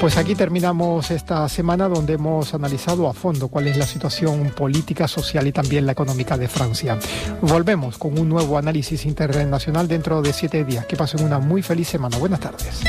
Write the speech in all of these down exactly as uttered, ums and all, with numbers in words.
Pues aquí terminamos esta semana donde hemos analizado a fondo cuál es la situación política, social y también la económica de Francia. Volvemos con un nuevo análisis internacional dentro de siete días. Que pasen una muy feliz semana. Buenas tardes.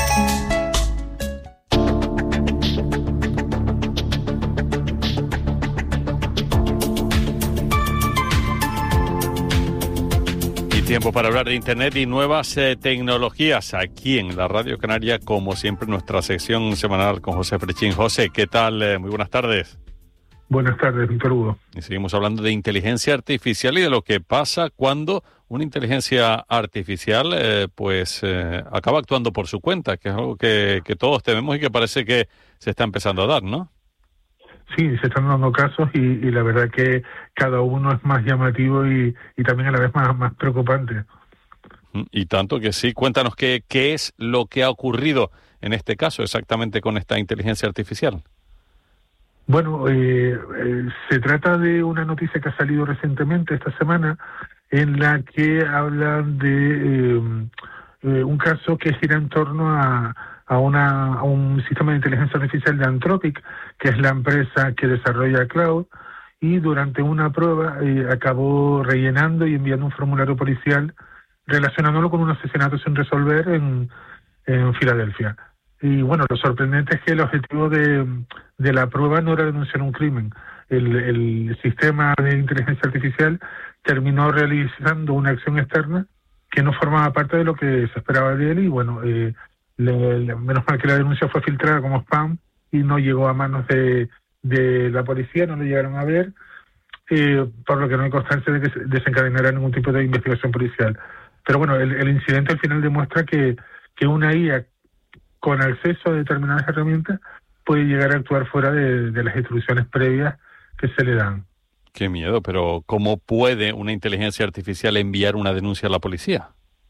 Tiempo para hablar de Internet y nuevas eh, tecnologías aquí en la Radio Canaria, como siempre, nuestra sección semanal con José Frechín. José, ¿qué tal? Eh, muy buenas tardes. Buenas tardes, Víctor Hugo. Y seguimos hablando de inteligencia artificial y de lo que pasa cuando una inteligencia artificial eh, pues eh, acaba actuando por su cuenta, que es algo que, que todos tememos y que parece que se está empezando a dar, ¿no? Sí, se están dando casos y, y la verdad que cada uno es más llamativo y, y también a la vez más, más preocupante. Y tanto que sí. Cuéntanos qué, qué es lo que ha ocurrido en este caso exactamente con esta inteligencia artificial. Bueno, eh, eh, se trata de una noticia que ha salido recientemente esta semana en la que hablan de eh, eh, un caso que gira en torno a A, una, a un sistema de inteligencia artificial de Anthropic, que es la empresa que desarrolla Cloud, y durante una prueba eh, acabó rellenando y enviando un formulario policial relacionándolo con un asesinato sin resolver en, en Filadelfia. Y bueno, lo sorprendente es que el objetivo de, de la prueba no era denunciar un crimen. El, el sistema de inteligencia artificial terminó realizando una acción externa que no formaba parte de lo que se esperaba de él y bueno, eh, Le, le, menos mal que la denuncia fue filtrada como spam y no llegó a manos de, de la policía, no lo llegaron a ver, eh, por lo que no hay constancia de que se desencadenara ningún tipo de investigación policial. Pero bueno, el, el incidente al final demuestra que, que una I A con acceso a determinadas herramientas puede llegar a actuar fuera de, de las instrucciones previas que se le dan. Qué miedo, pero ¿cómo puede una inteligencia artificial enviar una denuncia a la policía?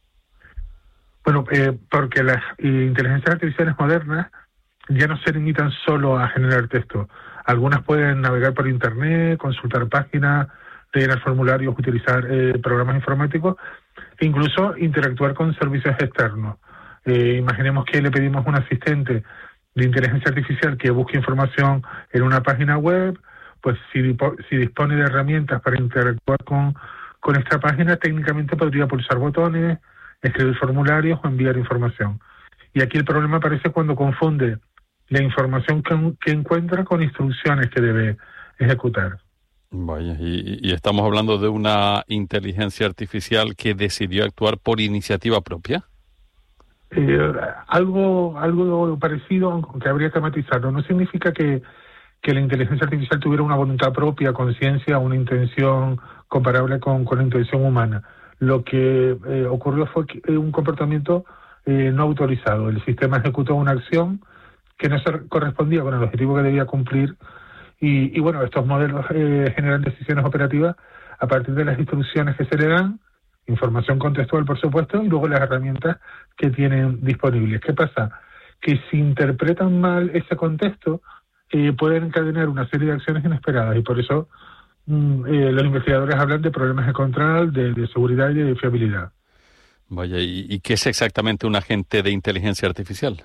Bueno, eh, porque las inteligencias artificiales modernas ya no se limitan solo a generar texto. Algunas pueden navegar por Internet, consultar páginas, rellenar formularios, utilizar eh, programas informáticos e incluso interactuar con servicios externos. Eh, imaginemos que le pedimos a un asistente de inteligencia artificial que busque información en una página web, pues si, si dispone de herramientas para interactuar con, con esta página, técnicamente podría pulsar botones, escribir formularios o enviar información. Y aquí el problema aparece cuando confunde la información que, que encuentra con instrucciones que debe ejecutar. Vaya, y, y estamos hablando de una inteligencia artificial que decidió actuar por iniciativa propia. Eh, algo, algo parecido, aunque habría que matizarlo. No significa que, que la inteligencia artificial tuviera una voluntad propia, conciencia, una intención comparable con, con la intención humana. Lo que eh, ocurrió fue que, eh, un comportamiento eh, no autorizado. El sistema ejecutó una acción que no se correspondía con el objetivo que debía cumplir y, y bueno, estos modelos eh, generan decisiones operativas a partir de las instrucciones que se le dan, información contextual por supuesto, y luego las herramientas que tienen disponibles. ¿Qué pasa? Que si interpretan mal ese contexto, eh, pueden encadenar una serie de acciones inesperadas y por eso Eh, los investigadores hablan de problemas de control, de, de seguridad y de fiabilidad. Vaya, ¿y, y qué es exactamente un agente de inteligencia artificial?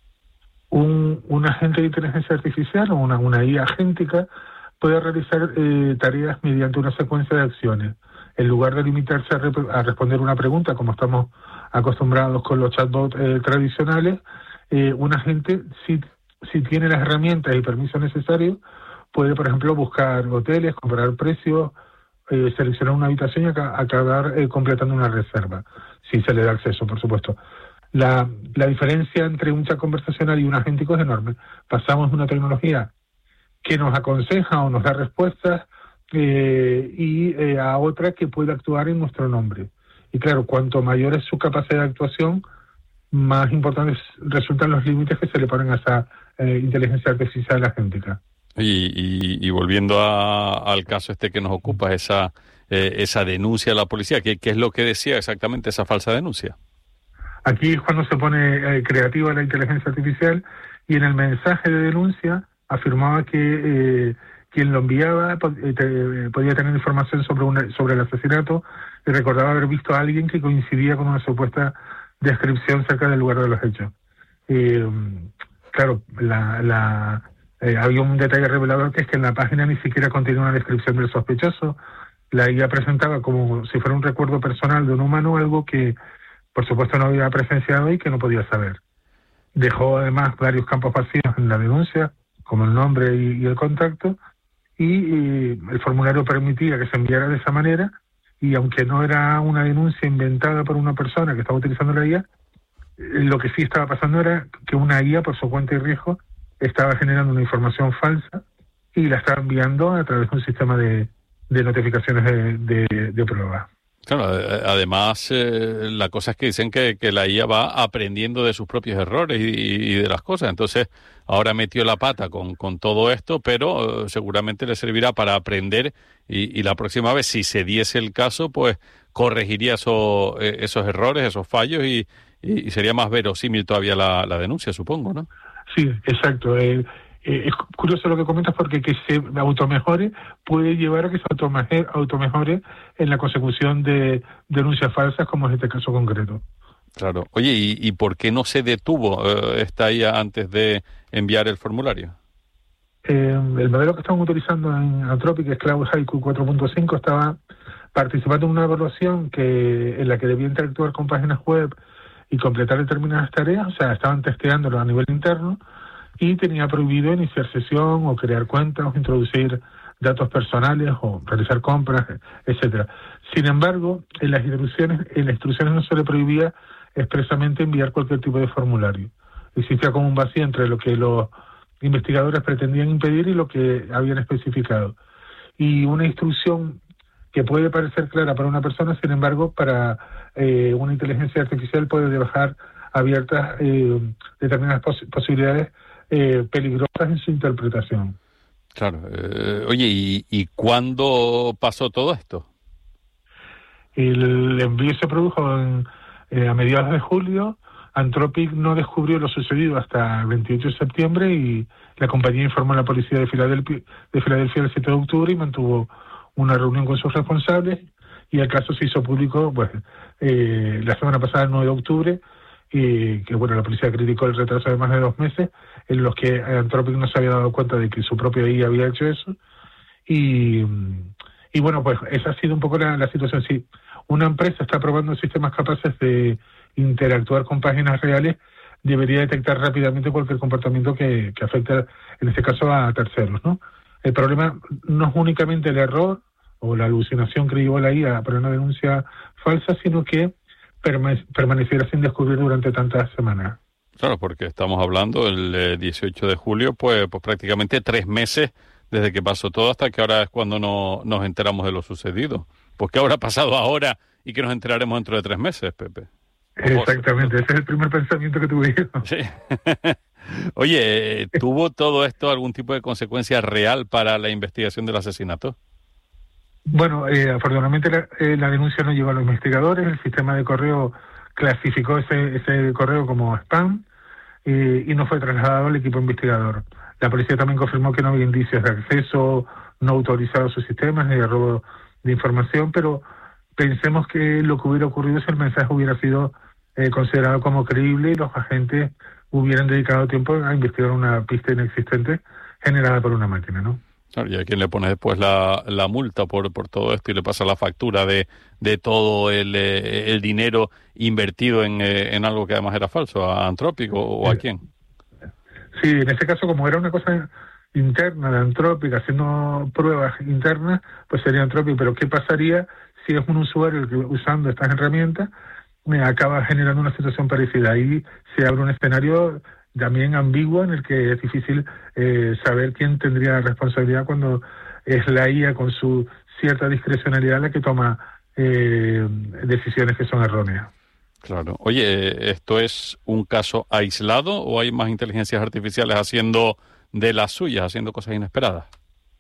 Un, un agente de inteligencia artificial o una, una I A agéntica puede realizar eh, tareas mediante una secuencia de acciones. En lugar de limitarse a, rep- a responder una pregunta, como estamos acostumbrados con los chatbots eh, tradicionales, eh, un agente, si, si tiene las herramientas y permisos necesarios, puede, por ejemplo, buscar hoteles, comparar precios, eh, seleccionar una habitación y ac- acabar eh, completando una reserva, si se le da acceso, por supuesto. La, la diferencia entre un chat conversacional y un agéntico es enorme. Pasamos de una tecnología que nos aconseja o nos da respuestas eh, y eh, a otra que puede actuar en nuestro nombre. Y claro, cuanto mayor es su capacidad de actuación, más importantes resultan los límites que se le ponen a esa eh, inteligencia artificial agéntica. Y, y, y volviendo a, al caso este que nos ocupa, esa eh, esa denuncia a la policía, ¿qué, ¿qué es lo que decía exactamente esa falsa denuncia? Aquí es cuando se pone eh, creativa la inteligencia artificial y en el mensaje de denuncia afirmaba que eh, quien lo enviaba eh, te, podía tener información sobre, una, sobre el asesinato y recordaba haber visto a alguien que coincidía con una supuesta descripción cerca del lugar de los hechos. Eh, claro, la, la eh, había un detalle revelador, que es que en la página ni siquiera contenía una descripción del sospechoso. La I A presentaba como si fuera un recuerdo personal de un humano, algo que por supuesto no había presenciado y que no podía saber. Dejó además varios campos vacíos en la denuncia, como el nombre y, y el contacto, y, y el formulario permitía que se enviara de esa manera, y aunque no era una denuncia inventada por una persona que estaba utilizando la I A, lo que sí estaba pasando era que una I A, por su cuenta y riesgo, estaba generando una información falsa y la estaba enviando a través de un sistema de, de notificaciones de, de, de prueba. Claro, además eh, la cosa es que dicen que, que la I A va aprendiendo de sus propios errores y, y de las cosas. Entonces, ahora metió la pata con, con todo esto, pero eh, seguramente le servirá para aprender y, y la próxima vez, si se diese el caso, pues corregiría eso, eh, esos errores, esos fallos y, y, y sería más verosímil todavía la, la denuncia, supongo, ¿no? Sí, exacto. Eh, eh, es curioso lo que comentas, porque que se automejore puede llevar a que se automejore, automejore en la consecución de denuncias falsas, como es este caso concreto. Claro. Oye, ¿y, y por qué no se detuvo eh, esta I A antes de enviar el formulario? Eh, el modelo que estamos utilizando en Anthropic, que es Cloud Haiku cuatro punto cinco, estaba participando en una evaluación que en la que debía interactuar con páginas web y completar determinadas tareas. O sea, estaban testeándolo a nivel interno y tenía prohibido iniciar sesión o crear cuentas o introducir datos personales o realizar compras, etcétera. Sin embargo, en las instrucciones, en las instrucciones no se le prohibía expresamente enviar cualquier tipo de formulario. Existía como un vacío entre lo que los investigadores pretendían impedir y lo que habían especificado. Y una instrucción que puede parecer clara para una persona, sin embargo, para eh, una inteligencia artificial puede dejar abiertas eh, determinadas pos- posibilidades eh, peligrosas en su interpretación. Claro. Eh, oye, ¿y, ¿y cuándo pasó todo esto? El envío se produjo en, eh, a mediados de julio. Anthropic no descubrió lo sucedido hasta el veintiocho de septiembre y la compañía informó a la policía de Filadelfia, de Filadelfia el siete de octubre y mantuvo una reunión con sus responsables, y el caso se hizo público pues eh, la semana pasada, el nueve de octubre, y que bueno, la policía criticó el retraso de más de dos meses en los que Anthropic no se había dado cuenta de que su propia I A había hecho eso. Y, y bueno, pues esa ha sido un poco la, la situación. Sí, una empresa está probando sistemas capaces de interactuar con páginas reales, debería detectar rápidamente cualquier comportamiento que, que afecte, en este caso, a terceros, ¿no? El problema no es únicamente el error o la alucinación que llevó la I A para una denuncia falsa, sino que perma- permaneciera sin descubrir durante tantas semanas. Claro, porque estamos hablando el eh, dieciocho de julio, pues, pues prácticamente tres meses desde que pasó todo hasta que ahora es cuando no, nos enteramos de lo sucedido. Pues ¿qué habrá pasado ahora y que nos enteraremos dentro de tres meses, Pepe? Exactamente, ese es el primer pensamiento que tuve yo. Sí. Oye, ¿tuvo todo esto algún tipo de consecuencia real para la investigación del asesinato? Bueno, eh, afortunadamente la, eh, la denuncia no llegó a los investigadores. El sistema de correo clasificó ese, ese correo como spam eh, y no fue trasladado al equipo investigador. La policía también confirmó que no había indicios de acceso no autorizado a sus sistemas ni de robo de información, pero pensemos que lo que hubiera ocurrido si el mensaje hubiera sido eh, considerado como creíble y los agentes hubieran dedicado tiempo a investigar una pista inexistente generada por una máquina, ¿no? Claro, y a quien le pone después la, la multa por, por todo esto y le pasa la factura de, de todo el, eh, el dinero invertido en, eh, en algo que además era falso, ¿a Anthropic o, o a quién? Sí, en este caso, como era una cosa interna de Anthropic, haciendo pruebas internas, pues sería Anthropic. Pero ¿qué pasaría si es un usuario el que usando estas herramientas me acaba generando una situación parecida? Ahí se abre un escenario también ambiguo en el que es difícil eh, saber quién tendría la responsabilidad cuando es la I A con su cierta discrecionalidad la que toma eh, decisiones que son erróneas. Claro. Oye, ¿esto es un caso aislado o hay más inteligencias artificiales haciendo de las suyas, haciendo cosas inesperadas?